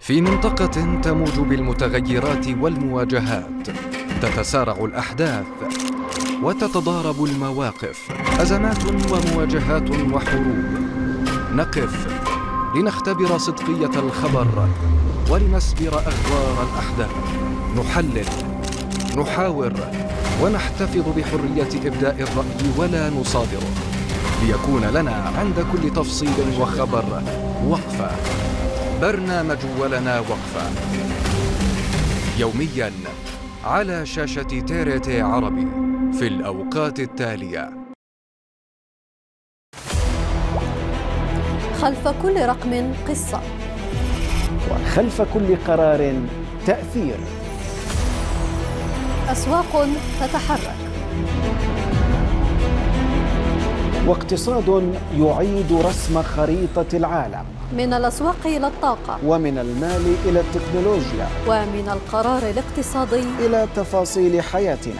في منطقة تموج بالمتغيرات والمواجهات، تتسارع الأحداث وتتضارب المواقف، أزمات ومواجهات وحروب. نقف لنختبر صدقية الخبر ولنسبر أغوار الأحداث، نحلل، نحاور، ونحتفظ بحرية إبداء الرأي ولا نصادره، ليكون لنا عند كل تفصيل وخبر وقفة. برنامج ولنا وقفة، يومياً على شاشة TRT عربي في الأوقات التالية. خلف كل رقم قصة، وخلف كل قرار تأثير. أسواق تتحرك، واقتصاد يعيد رسم خريطة العالم، من الأسواق إلى الطاقة، ومن المال إلى التكنولوجيا، ومن القرار الاقتصادي إلى تفاصيل حياتنا.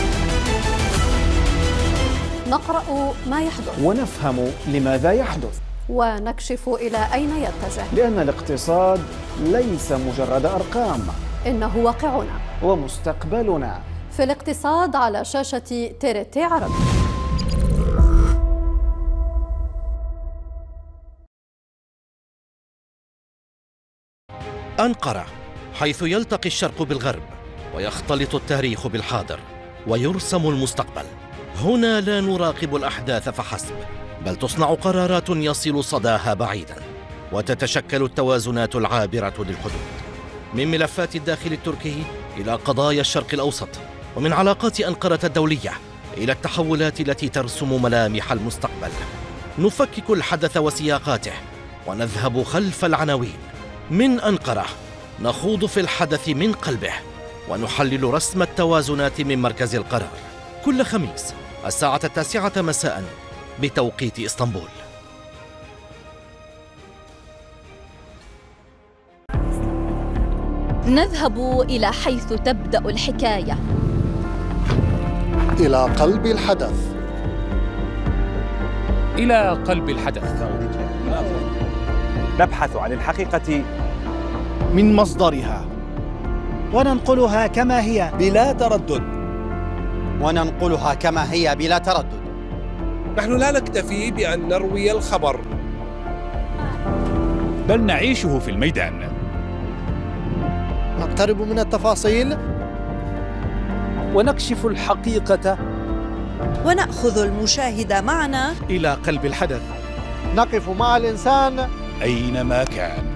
نقرأ ما يحدث ونفهم لماذا يحدث، ونكشف إلى أين يتجه، لأن الاقتصاد ليس مجرد أرقام، إنه واقعنا ومستقبلنا. في الاقتصاد على شاشة TRT عربي. أنقرة، حيث يلتقي الشرق بالغرب ويختلط التاريخ بالحاضر ويرسم المستقبل. هنا لا نراقب الأحداث فحسب، بل تصنع قرارات يصل صداها بعيدا، وتتشكل التوازنات العابرة للحدود، من ملفات الداخل التركي إلى قضايا الشرق الأوسط، ومن علاقات أنقرة الدولية إلى التحولات التي ترسم ملامح المستقبل. نفكك الحدث وسياقاته ونذهب خلف العناوين. من أنقرة نخوض في الحدث من قلبه، ونحلل رسم التوازنات من مركز القرار، كل خميس الساعة 9 مساء بتوقيت إسطنبول. نذهب إلى حيث تبدأ الحكاية، إلى قلب الحدث، إلى قلب الحدث. نبحث عن الحقيقة من مصدرها، وننقلها كما هي بلا تردد. وننقلها كما هي بلا تردد. نحن لا نكتفي بأن نروي الخبر، بل نعيشه في الميدان. نقترب من التفاصيل، ونكشف الحقيقة، ونأخذ المشاهد معنا إلى قلب الحدث. نقف مع الإنسان أينما كان.